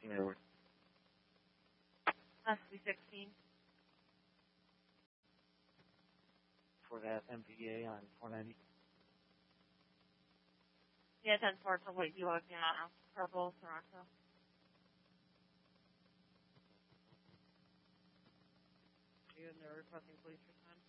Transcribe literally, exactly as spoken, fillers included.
sixteen or Has to be sixteen. for that M P A on four ninety. Yeah, ten four to White Buick, yeah. Purple, Toronto. You and they're requesting police respond.